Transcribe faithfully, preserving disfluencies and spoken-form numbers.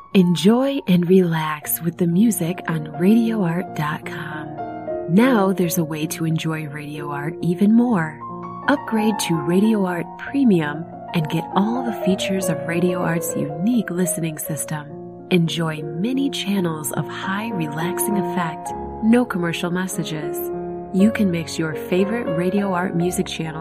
Enjoy and relax with the music on radio art dot com. Now there's a way to enjoy Radio Art even more. Upgrade to Radio Art Premium and get all the features of Radio Art's unique listening system. Enjoy many channels of high relaxing effect, no commercial messages. You can mix your favorite Radio Art music channel